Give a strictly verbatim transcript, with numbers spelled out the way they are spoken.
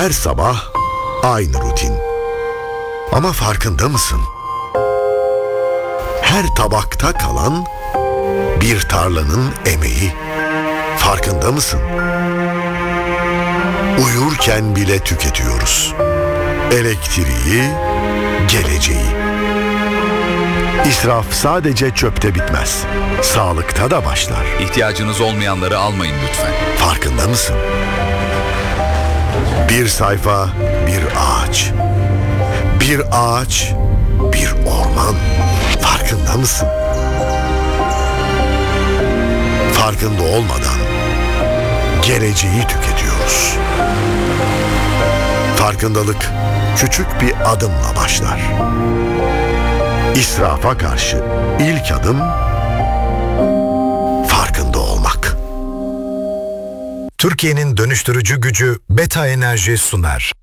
Her sabah aynı rutin. Ama farkında mısın? Her tabakta kalan bir tarlanın emeği. Farkında mısın? Uyurken bile tüketiyoruz. Elektriği, geleceği. İsraf sadece çöpte bitmez. Sağlıkta da başlar. İhtiyacınız olmayanları almayın lütfen. Farkında mısın? Bir sayfa, bir ağaç. Bir ağaç, bir orman. Farkında mısın? Farkında olmadan geleceği tüketiyoruz. Farkındalık küçük bir adımla başlar. İsrafa karşı ilk adım farkında olmak. Türkiye'nin dönüştürücü gücü Beta Enerji sunar.